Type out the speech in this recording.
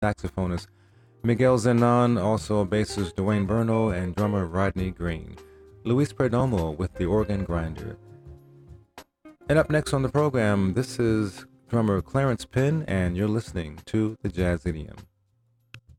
saxophonist Miguel Zenon, also bassist Dwayne Burno, and drummer Rodney Green. Luis Perdomo with the organ grinder. And up next on the program, this is drummer Clarence Penn, and you're listening to the Jazz Idiom.